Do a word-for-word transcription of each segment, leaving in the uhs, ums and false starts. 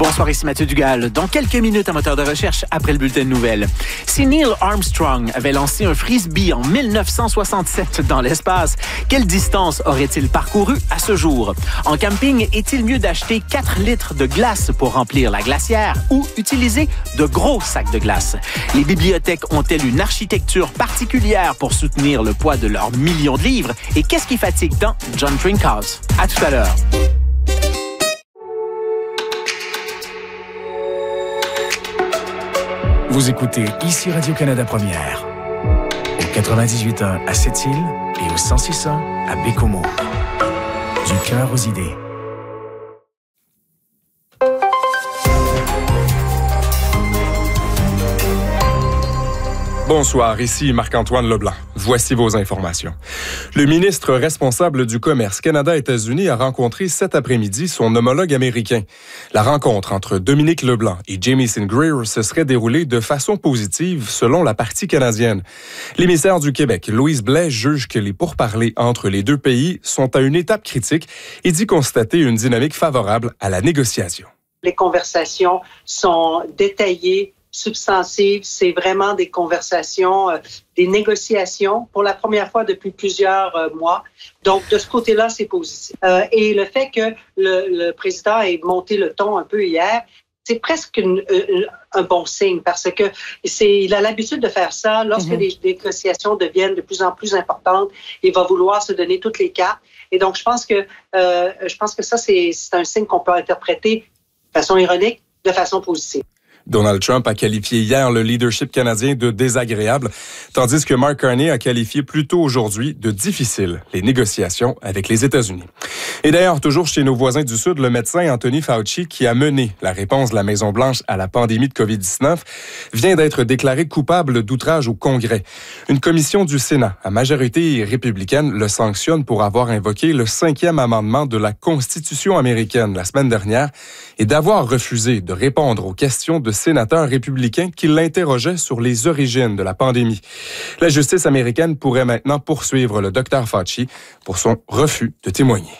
Bonsoir, ici Mathieu Dugal. Dans quelques minutes, un moteur de recherche après le bulletin de nouvelles. Si Neil Armstrong avait lancé un frisbee en mille neuf cent soixante-sept dans l'espace, quelle distance aurait-il parcouru à ce jour? En camping, est-il mieux d'acheter quatre litres de glace pour remplir la glacière ou utiliser de gros sacs de glace? Les bibliothèques ont-elles une architecture particulière pour soutenir le poids de leurs millions de livres? Et qu'est-ce qui fatigue tant John Trinkaus? À tout à l'heure. Vous écoutez ici Radio-Canada Première, au quatre-vingt-dix-huit point un à Sept-Îles et au cent six point un à Bécomo. Du cœur aux idées. Bonsoir, ici Marc-Antoine Leblanc. Voici vos informations. Le ministre responsable du commerce Canada-États-Unis a rencontré cet après-midi son homologue américain. La rencontre entre Dominique Leblanc et Jamieson Greer se serait déroulée de façon positive selon la partie canadienne. L'émissaire du Québec, Louise Blais, juge que les pourparlers entre les deux pays sont à une étape critique et dit constater une dynamique favorable à la négociation. Les conversations sont détaillées, substantives, c'est vraiment des conversations, euh, des négociations pour la première fois depuis plusieurs euh, mois. Donc, de ce côté-là, c'est positif. Euh, et le fait que le, le président ait monté le ton un peu hier, c'est presque une, une, un bon signe parce que c'est, il a l'habitude de faire ça lorsque mm-hmm. les négociations deviennent de plus en plus importantes. Il va vouloir se donner toutes les cartes. Et donc, je pense que, euh, je pense que ça, c'est, c'est un signe qu'on peut interpréter de façon ironique, de façon positive. Donald Trump a qualifié hier le leadership canadien de désagréable, tandis que Mark Carney a qualifié plus tôt aujourd'hui de difficile les négociations avec les États-Unis. Et d'ailleurs, toujours chez nos voisins du Sud, le médecin Anthony Fauci, qui a mené la réponse de la Maison-Blanche à la pandémie de covid dix-neuf, vient d'être déclaré coupable d'outrage au Congrès. Une commission du Sénat, à majorité républicaine, le sanctionne pour avoir invoqué le cinquième amendement de la Constitution américaine la semaine dernière et d'avoir refusé de répondre aux questions de sénateurs républicains qui l'interrogeaient sur les origines de la pandémie. La justice américaine pourrait maintenant poursuivre le docteur Fauci pour son refus de témoigner.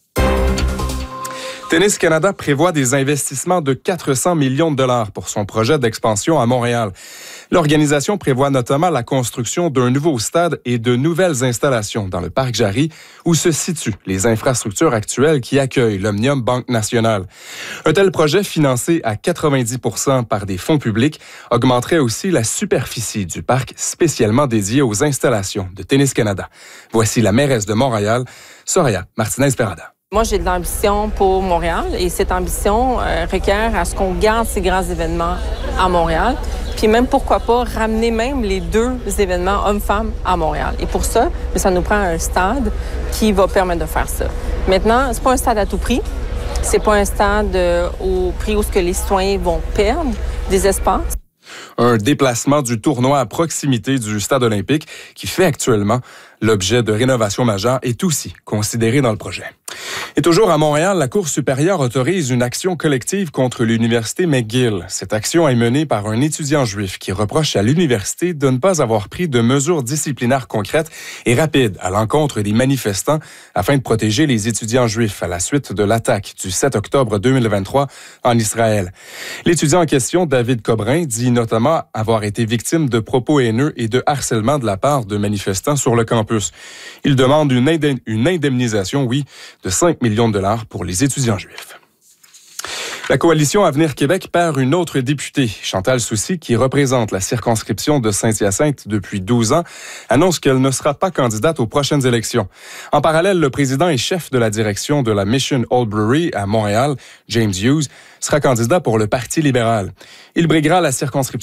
Tennis Canada prévoit des investissements de quatre cents millions de dollars pour son projet d'expansion à Montréal. L'organisation prévoit notamment la construction d'un nouveau stade et de nouvelles installations dans le parc Jarry, où se situent les infrastructures actuelles qui accueillent l'Omnium Banque Nationale. Un tel projet, financé à quatre-vingt-dix pour cent par des fonds publics, augmenterait aussi la superficie du parc spécialement dédié aux installations de Tennis Canada. Voici la mairesse de Montréal, Soraya Martinez-Perrada. Moi, j'ai de l'ambition pour Montréal et cette ambition euh, requiert à ce qu'on garde ces grands événements à Montréal. Puis même, pourquoi pas, ramener même les deux événements hommes-femmes à Montréal. Et pour ça, ça nous prend un stade qui va permettre de faire ça. Maintenant, c'est pas un stade à tout prix. C'est pas un stade euh, au prix où ce que les citoyens vont perdre des espaces. Un déplacement du tournoi à proximité du stade olympique qui fait actuellement l'objet de rénovation majeure est aussi considéré dans le projet. Et toujours à Montréal, la Cour supérieure autorise une action collective contre l'Université McGill. Cette action est menée par un étudiant juif qui reproche à l'université de ne pas avoir pris de mesures disciplinaires concrètes et rapides à l'encontre des manifestants afin de protéger les étudiants juifs à la suite de l'attaque du sept octobre deux mille vingt-trois en Israël. L'étudiant en question, David Cobrin, dit notamment avoir été victime de propos haineux et de harcèlement de la part de manifestants sur le campus. Il demande une, indemn- une indemnisation, oui, de cinq millions de dollars pour les étudiants juifs. La coalition Avenir Québec perd une autre députée. Chantal Soucy, qui représente la circonscription de Saint-Hyacinthe depuis douze ans, annonce qu'elle ne sera pas candidate aux prochaines élections. En parallèle, le président et chef de la direction de la Mission Old Brewery à Montréal, James Hughes, sera candidat pour le Parti libéral. Il briguera la circonscription